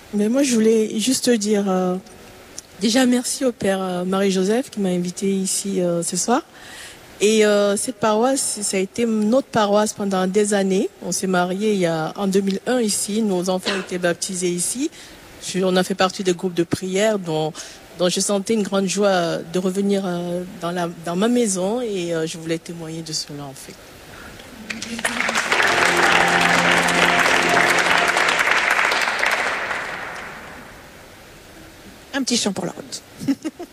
Mais moi, je voulais juste dire déjà merci au Père Marie-Joseph qui m'a invité ici ce soir. Et cette paroisse, ça a été notre paroisse pendant des années. On s'est mariés en 2001 ici. Nos enfants ont été baptisés ici. On a fait partie des groupes de prière dont je sentais une grande joie de revenir dans ma maison et je voulais témoigner de cela en fait. Un petit chant pour la route.